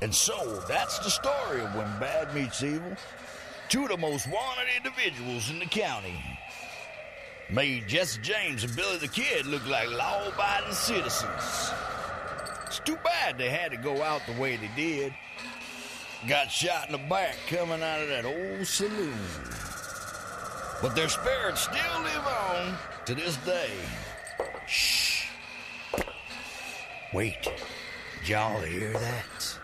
And so, that's the story of when bad meets evil. Two of the most wanted individuals in the county made Jesse James and Billy the Kid look like law-abiding citizens. It's too bad they had to go out the way they did. Got shot in the back coming out of that old saloon. But their spirits still live on to this day. Shh. Wait. Did y'all hear that?